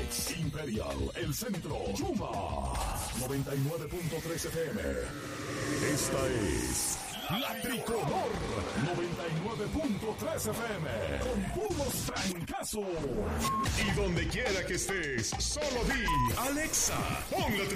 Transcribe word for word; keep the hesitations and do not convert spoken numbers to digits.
Phoenix, Imperial, El Centro, Yuma, noventa y nueve punto tres F M. Esta es La Tricolor, noventa y nueve punto tres F M, con puros trancazos. Y donde quiera que estés, solo di Alexa, pon la